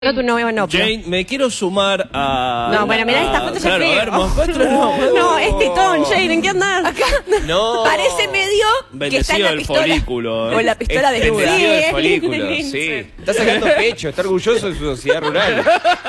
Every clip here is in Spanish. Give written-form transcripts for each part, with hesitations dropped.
No, tu novio no. Jane, me quiero sumar a... No, bueno, mirá esta foto ya claro, feo. a ver, muéstralo. No, es tetón, Jane, ¿en qué andás? Acá. No. Parece medio que está en Bendecido la el pistola. folículo. Con la pistola desnuda. Bendecido el Sí, folículo, sí. sí. Está sacando pecho, está orgulloso de su sociedad rural.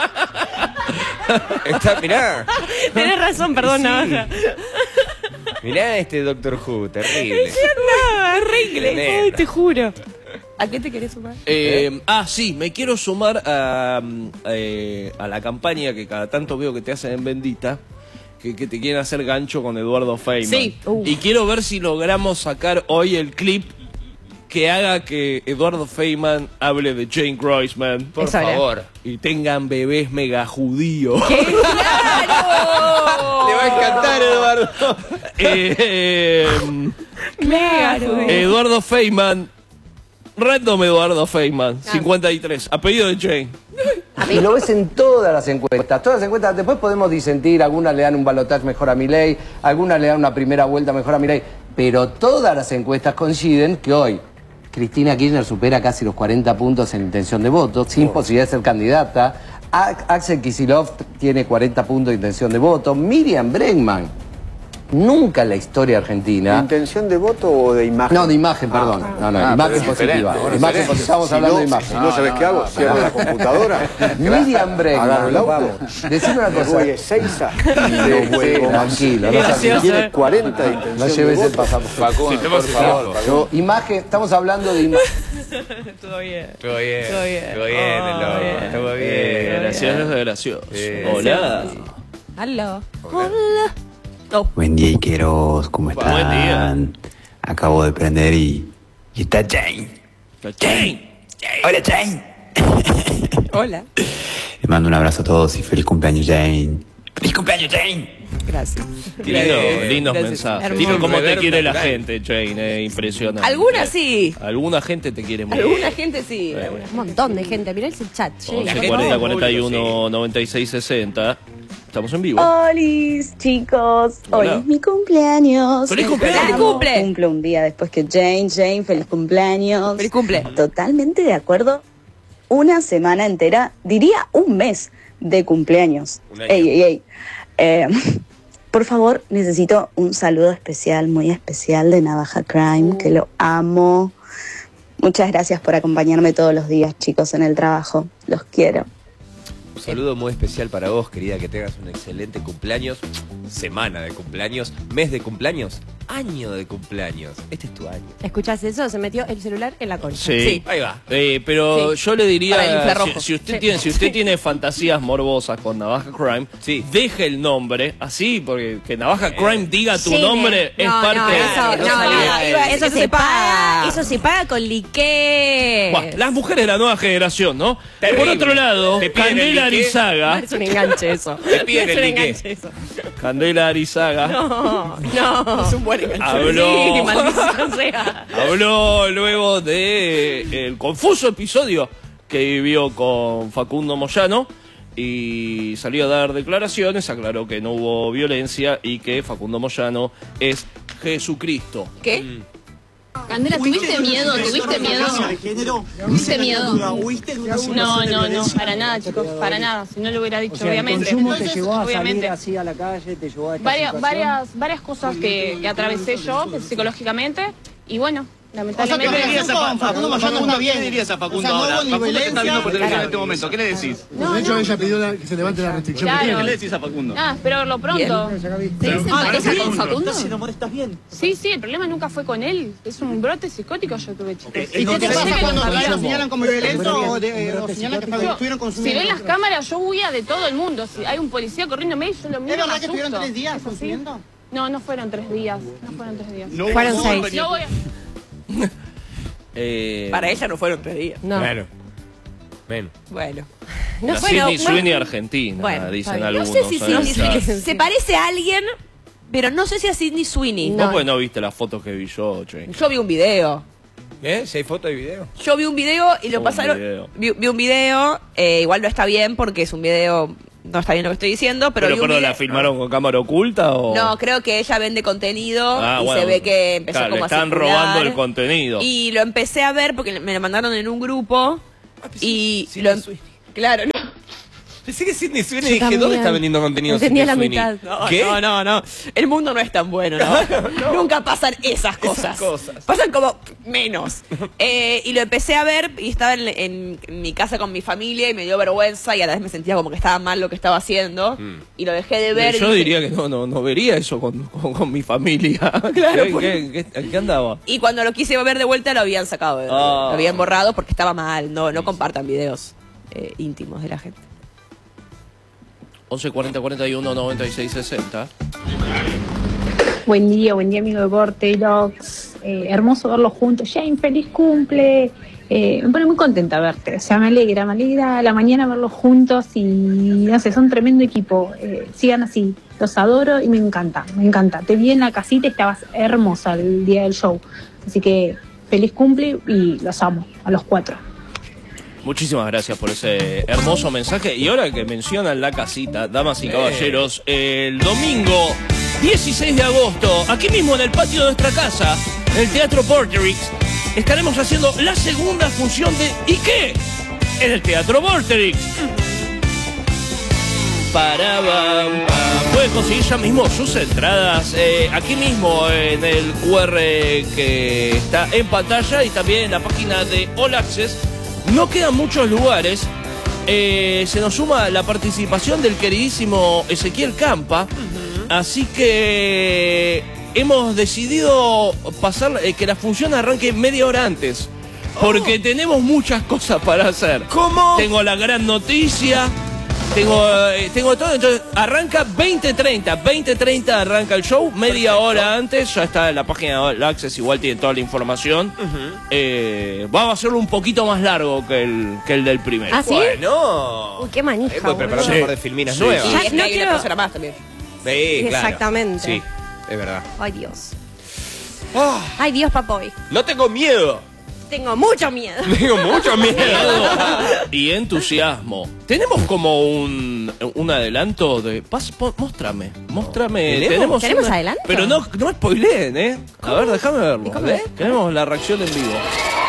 Mirá. Tenés razón, perdón, Sí. Navaja. Mirá este Doctor Who, terrible. ¿Qué andaba? Es re inglés. Neta. Ay, te juro. ¿A qué te querés sumar? Sí, me quiero sumar a la campaña que cada tanto veo que te hacen en Bendita, que te quieren hacer gancho con Eduardo Feynman. Sí. Y quiero ver si logramos sacar hoy el clip que haga que Eduardo Feynman hable de Jane Groisman, por Eso hará. favor, y tengan bebés mega judíos. ¡Qué claro! Le va a encantar, Eduardo. Claro. Eduardo Feynman, random Eduardo Feynman, 53, apellido de Jane. Y lo ves en todas las encuestas. Todas las encuestas, después podemos disentir, algunas le dan un balotaje mejor a Milei, algunas le dan una primera vuelta mejor a Milei, pero todas las encuestas coinciden que hoy Cristina Kirchner supera casi los 40 puntos en intención de voto, sin posibilidad de ser candidata. Axel Kicillof tiene 40 puntos de intención de voto. Miriam Bregman, nunca en la historia argentina... ¿Intención de voto o de imagen? No, de imagen, perdón. Imagen positiva. Imagen positiva. Estamos hablando de imagen. Si no sabes qué hago, cierro la computadora. Miriam Bregman. Agarro el auto. Decime una Me cosa. voy a Ezeiza. Tranquilo, Tiene 40 de no intención de lleves el voto. pasaporte. Facundo, por favor. Imagen, estamos hablando de imagen. Todo bien. Todo bien. Todo bien. Todo bien, Oh, loco. bien. Todo bien. Gracioso, gracioso. Hola. Aló. Hola. Oh. Buen día, Iqueros, ¿cómo están? Buen día. Acabo de prender y está Jane. Jane. Hola, Jane. Hola. Les mando un abrazo a todos y feliz cumpleaños, Jane. ¡Feliz cumpleaños, Jane! Gracias. Lindos Gracias. mensajes. Hermoso. Tiene cómo te Reverb quiere la natural. gente, Jane, impresionante. Algunas sí. Alguna gente te quiere mucho. Alguna gente sí. Un montón de gente. Mirá ese chat. Jane. 11 gente 40 muy 41 96 60. Estamos en vivo. Holis, chicos. Hoy Hola. es mi cumpleaños. ¡Feliz cumpleaños! ¡Feliz cumple! Cumplo un día después que Jane. Jane, feliz cumpleaños. Feliz cumple. Totalmente de acuerdo. Una semana entera, diría un mes de cumpleaños. Un año. Ey. Por favor, necesito un saludo especial, muy especial de Navaja Crime, que lo amo. Muchas gracias por acompañarme todos los días, chicos, en el trabajo. Los quiero. Un saludo muy especial para vos, querida, que tengas un excelente cumpleaños, semana de cumpleaños, mes de cumpleaños, año de cumpleaños. Este es tu año. ¿Escuchás eso? Se metió el celular en la concha. Sí. Ahí va. Pero Sí. yo le Para el diría, infrarrojo. si usted Sí. tiene fantasías morbosas con Navaja Crime, Sí. deje el nombre así, porque que Navaja Crime diga tu Jane. nombre es No, parte no, de... eso se paga. Eso se paga con liqué. Buah, las mujeres de la nueva generación, ¿no? Terrible. Por otro lado, Te piden el Candela liqué. Arizaga, Es un enganche eso. Te piden Es el un liqué. enganche eso. Candela Arizaga No. Es un buen enganche. Habló. Sí, maldición sea. habló luego de el confuso episodio que vivió con Facundo Moyano y salió a dar declaraciones, aclaró que no hubo violencia y que Facundo Moyano es Jesucristo. ¿Qué? Candela, ¿tuviste miedo? ¿Tuviste miedo? ¿Tuviste miedo? No, para nada, chicos, para nada. Si no lo hubiera dicho, obviamente. Obviamente. así a la calle, te llevó a esta Varias cosas que atravesé yo psicológicamente y bueno, lamentablemente. ¿Qué le dirías a Facundo? ¿Qué le dirías a Facundo ahora? Facundo te está viendo por televisión en este momento. ¿Qué le decís? No, no. ella pidió que se levante la restricción. Claro. ¿Qué le decís a Facundo? Nada, espero verlo pronto. ¿Te dicen pareja con Facundo? ¿Estás bien? Sí, el problema nunca fue con él. Es un brote psicótico yo tuve, chicos. ¿Y qué te pasa cuando señalan como violento o señalan que estuvieron consumiendo? Si ven las cámaras, yo huía de todo el mundo. Si hay un policía corriéndome, yo lo miro. ¿Es verdad me que estuvieron asusto. 3 días ¿Es así? consumiendo? No, no fueron 3 días. No, Fueron no, 6. No voy a... Para ella no fueron 3 días. No. Claro. Bueno. Bueno. La Sydney Sweeney argentina, Bueno, dicen está bien. algunos. No sé si Sydney Ya. Sweeney se parece a alguien, pero no sé si a Sydney Sweeney. Vos pues no viste las fotos que vi yo, Jane. Yo vi un video. ¿Si hay foto y video? Yo vi un video y lo Un pasaron. video. Vi un video, igual no está bien porque es un video. No está bien lo que estoy diciendo, pero. vi un Pero video- ¿la filmaron con cámara oculta o...? No, creo que ella vende contenido y bueno, se ve que empezó claro, como le están a circular. robando el contenido. Y lo empecé a ver porque me lo mandaron en un grupo y Sí, lo, sí. Claro, no. Pensé que Sydney Sweeney Yo dije, ¿dónde también. está vendiendo contenido Entendía la Sydney mitad. Sweeney? No, ¿Qué? no. El mundo no es tan bueno, ¿no? Nunca pasan esas cosas. Pasan como menos. Y lo empecé a ver y estaba en mi casa con mi familia y me dio vergüenza y a la vez me sentía como que estaba mal lo que estaba haciendo. Y lo dejé de ver. Yo diría que no vería eso con mi familia. Claro, ¿En qué andaba? Y cuando lo quise ver de vuelta lo habían sacado, lo habían borrado porque estaba mal. No compartan videos íntimos de la gente. 11 40 41 96 60. Buen día amigo de Vortex. Hermoso verlos juntos. Jane, feliz cumple. Me pone muy contenta verte. O sea, me alegra a la mañana verlos juntos y no sé, son tremendo equipo. Sigan así. Los adoro y me encanta. Te vi en la casita y estabas hermosa el día del show. Así que feliz cumple y los amo a los 4. Muchísimas gracias por ese hermoso mensaje. Y ahora que mencionan la casita, damas y caballeros, el domingo 16 de agosto, aquí mismo en el patio de nuestra casa, en el Teatro Vorterix, estaremos haciendo la segunda función de ¿y qué? En el Teatro Vorterix. Pueden conseguir ya mismo sus entradas aquí mismo en el QR que está en pantalla y también en la página de All Access. No quedan muchos lugares. Se nos suma la participación del queridísimo Ezequiel Campa. Así que hemos decidido pasar que la función arranque media hora antes. Porque tenemos muchas cosas para hacer. ¿Cómo? Tengo la gran noticia. Tengo todo, entonces arranca 20:30 arranca el show, media hora antes, ya está en la página de All Access, igual tiene toda la información. Vamos a hacerlo un poquito más largo que el del primero. ¿Ah, sí? Bueno. Uy, qué manija. Hemos preparado un par de filminas nuevas. Y es no que hay una persona más también. Sí, claro. Exactamente. Sí, es verdad. Ay, Dios. Ay, Dios, papoy. No tengo miedo. Tengo mucho miedo. Tengo mucho miedo. Y entusiasmo. Tenemos como un adelanto de... Móstrame. ¿Tenemos adelanto? Pero no spoileen, A ver, déjame verlo. Tenemos la reacción en vivo.